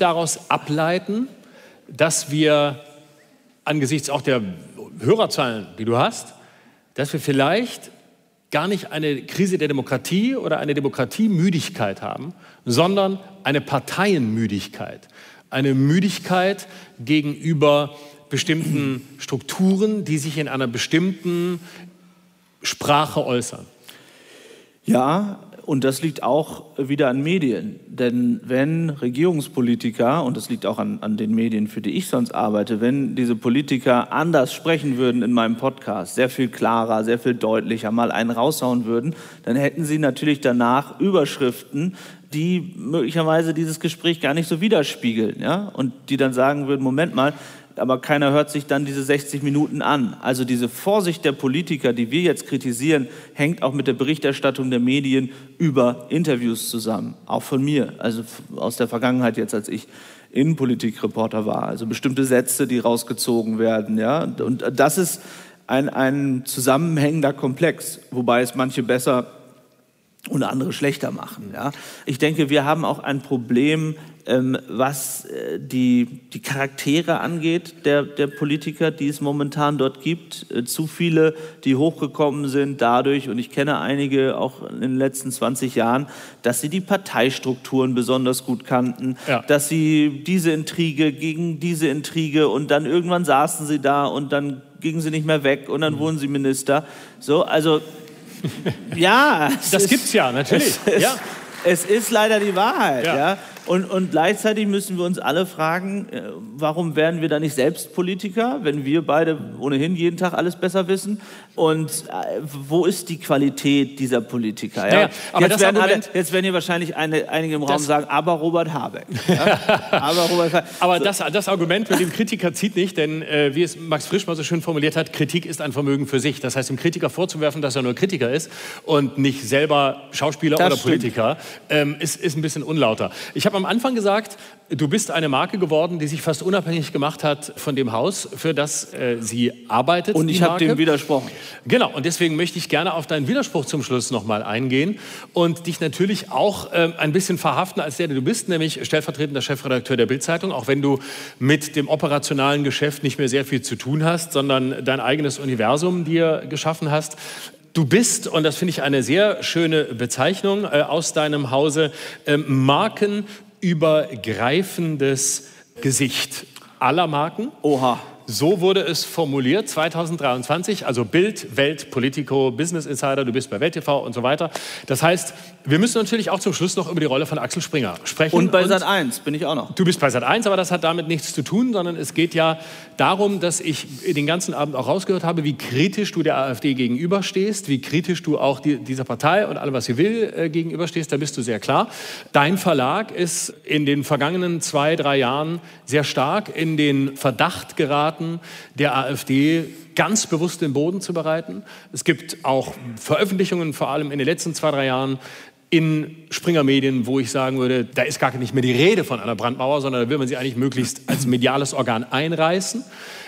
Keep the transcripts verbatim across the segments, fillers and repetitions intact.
daraus ableiten, dass wir angesichts auch der Hörerzahlen, die du hast, dass wir vielleicht gar nicht eine Krise der Demokratie oder eine Demokratiemüdigkeit haben, sondern eine Parteienmüdigkeit. Eine Müdigkeit gegenüber bestimmten Strukturen, die sich in einer bestimmten Sprache äußern. Ja, und das liegt auch wieder an Medien. Denn wenn Regierungspolitiker, und das liegt auch an, an den Medien, für die ich sonst arbeite, wenn diese Politiker anders sprechen würden in meinem Podcast, sehr viel klarer, sehr viel deutlicher, mal einen raushauen würden, dann hätten sie natürlich danach Überschriften, die möglicherweise dieses Gespräch gar nicht so widerspiegeln. Ja? Und die dann sagen würden, Moment mal, aber keiner hört sich dann diese sechzig Minuten an. Also diese Vorsicht der Politiker, die wir jetzt kritisieren, hängt auch mit der Berichterstattung der Medien über Interviews zusammen. Auch von mir, also aus der Vergangenheit jetzt, als ich Innenpolitikreporter war. Also bestimmte Sätze, die rausgezogen werden. Ja? Und das ist ein, ein zusammenhängender Komplex, wobei es manche besser und andere schlechter machen. Ja? Ich denke, wir haben auch ein Problem, ähm, was äh, die, die Charaktere angeht der, der Politiker, die es momentan dort gibt. Äh, zu viele, die hochgekommen sind dadurch, und ich kenne einige auch in den letzten zwanzig Jahren, dass sie die Parteistrukturen besonders gut kannten, ja. dass sie diese Intrige gegen diese Intrige, und dann irgendwann saßen sie da und dann gingen sie nicht mehr weg und dann mhm. wurden sie Minister. So, also ja, das ist, gibt's ja, natürlich. Es, es, ja. es ist leider die Wahrheit. Ja. Ja? Und, und gleichzeitig müssen wir uns alle fragen, warum werden wir da nicht selbst Politiker, wenn wir beide ohnehin jeden Tag alles besser wissen? Und äh, wo ist die Qualität dieser Politiker? Ja? Naja, aber jetzt, das werden Argument, alle, jetzt werden hier wahrscheinlich eine, einige im Raum sagen, aber Robert Habeck. Ja? aber Robert Habeck. aber so. das, das Argument mit dem Kritiker zieht nicht, denn äh, wie es Max Frisch mal so schön formuliert hat, Kritik ist ein Vermögen für sich. Das heißt, dem Kritiker vorzuwerfen, dass er nur Kritiker ist und nicht selber Schauspieler das oder stimmt. Politiker, ähm, ist, ist ein bisschen unlauter. Ich habe am Anfang gesagt, du bist eine Marke geworden, die sich fast unabhängig gemacht hat von dem Haus, für das äh, sie arbeitet. Und ich habe dem widersprochen. Genau, und deswegen möchte ich gerne auf deinen Widerspruch zum Schluss nochmal eingehen und dich natürlich auch äh, ein bisschen verhaften als der, der du bist, nämlich stellvertretender Chefredakteur der Bild-Zeitung, auch wenn du mit dem operationalen Geschäft nicht mehr sehr viel zu tun hast, sondern dein eigenes Universum dir geschaffen hast. Du bist, und das finde ich eine sehr schöne Bezeichnung äh, aus deinem Hause, äh, markenübergreifendes Gesicht aller Marken. Oha. So wurde es formuliert, zwanzig dreiundzwanzig, also Bild, Welt, Politico, Business Insider, du bist bei Welt T V und so weiter. Das heißt, wir müssen natürlich auch zum Schluss noch über die Rolle von Axel Springer sprechen. Und bei Sat eins bin ich auch noch. Du bist bei Sat eins, aber das hat damit nichts zu tun, sondern es geht ja darum, dass ich den ganzen Abend auch rausgehört habe, wie kritisch du der AfD gegenüberstehst, wie kritisch du auch die, dieser Partei und allem, was sie will, äh, gegenüberstehst. Da bist du sehr klar. Dein Verlag ist in den vergangenen zwei, drei Jahren sehr stark in den Verdacht geraten, der AfD ganz bewusst den Boden zu bereiten. Es gibt auch Veröffentlichungen, vor allem in den letzten zwei, drei Jahren, in Springer Medien, wo ich sagen würde, da ist gar nicht mehr die Rede von einer Brandmauer, sondern da will man sie eigentlich möglichst als mediales Organ einreißen.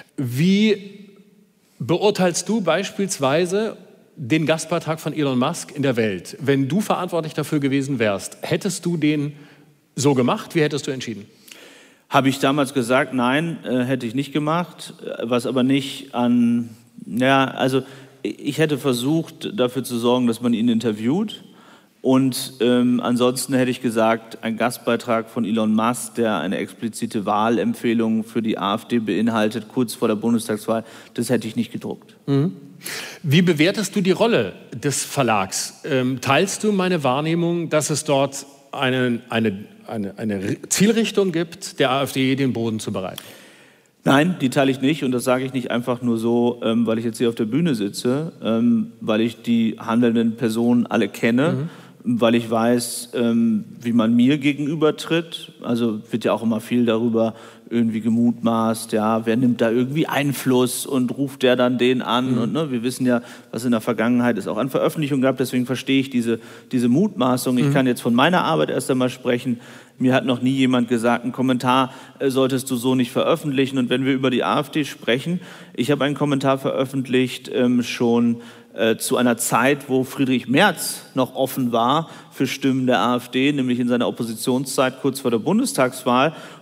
Wie beurteilst du beispielsweise den Gastbeitrag von Elon Musk in der Welt? Wenn du verantwortlich dafür gewesen wärst, hättest du den so gemacht? Wie hättest du entschieden? Habe ich damals gesagt, nein, äh, hätte ich nicht gemacht, was aber nicht an, ja, also ich hätte versucht, dafür zu sorgen, dass man ihn interviewt, und ähm, ansonsten hätte ich gesagt, ein Gastbeitrag von Elon Musk, der eine explizite Wahlempfehlung für die AfD beinhaltet, kurz vor der Bundestagswahl, das hätte ich nicht gedruckt. Mhm. Wie bewertest du die Rolle des Verlags? Ähm, teilst du meine Wahrnehmung, dass es dort eine, eine Eine, eine Zielrichtung gibt, der AfD den Boden zu bereiten? Nein, die teile ich nicht, und das sage ich nicht einfach nur so, ähm, weil ich jetzt hier auf der Bühne sitze, ähm, weil ich die handelnden Personen alle kenne, mhm. weil ich weiß, ähm, wie man mir gegenübertritt. Also wird ja auch immer viel darüber irgendwie gemutmaßt, ja, wer nimmt da irgendwie Einfluss und ruft der dann den an? Mhm. Und ne, wir wissen ja, was in der Vergangenheit es auch an Veröffentlichungen gab, deswegen verstehe ich diese, diese Mutmaßung. Ich mhm. kann jetzt von meiner Arbeit erst einmal sprechen. Mir hat noch nie jemand gesagt, einen Kommentar äh, solltest du so nicht veröffentlichen. Und wenn wir über die AfD sprechen, ich habe einen Kommentar veröffentlicht, ähm, schon äh, zu einer Zeit, wo Friedrich Merz noch offen war für Stimmen der AfD, nämlich in seiner Oppositionszeit kurz vor der Bundestagswahl.